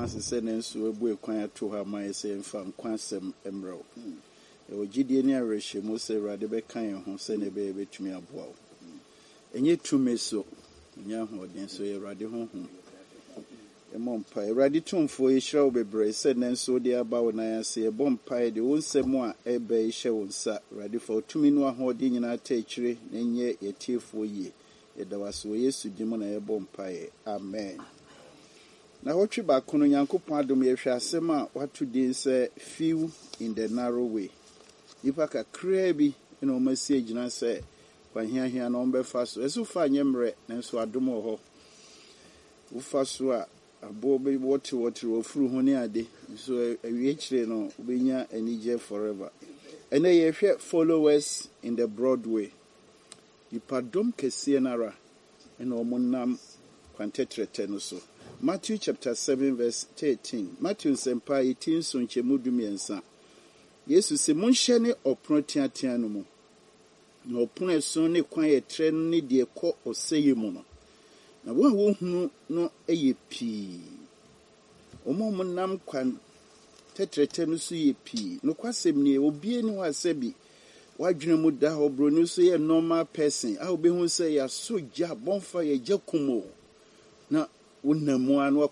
kwanse se ne nso ebu ekwan ato ha ma yese mfa nkwansem emro gidie ne awerehye mu se Awurade bɛka yɛn ho se ne betumi aboa wo enye tume so nya hoden so Awurade honhom emompa Awurade tumfo yɛhyira wo bebre se ne nso de aba wo nan ase ebompa de wo nsɛm a eba yɛhyɛ wo nsa Awurade fa otumi no ahoden nyina ta akyire na nye yɛtiefo yie yɛda waso Yesu dimu na yɛbompa amen. Na hotwe ba kono Nyankopɔn adom yɛhwɛ asɛm a wato din sɛ few in the narrow way. Nipa kakra bi na ɔmasi agyina sɛ kwahiahia na ɔmbɛfa so. Ɛso fa nyemrɛ nanso adom wɔ hɔ. Wofa so a abo be wɔte ofuru ho ne ade. So awie kyire no wobɛnya anigye forever. Ɛnɛ yɛhwɛ followers in the broad way. Nipa dom kɛseɛ nara na ɔmo nam kwantetrɛtɛ no so. Matthew chapter 7 verse 13. Matthew sempa 18 so nkyɛmu dumiɛnsa. Yesu se monhyɛ ne ɔpono teatea no mu. Na ɔpono ɛso ne kwan yɛtrɛ no ne deɛ kɔ ɔsɛyɛ mu no. Na wɔn a wɔhunu no ɛyɛ pii. Ɔmo nam kwan tetrɛtɛ no so yɛ pii. No kwasɛm nie obie ne hɔ asɛbi. Wadwene mu da hɔ bro no so yɛ normal person. A obɛhu sɛ yɛaso gya bɔmfa yɛ gya kumo. Na wonamu ano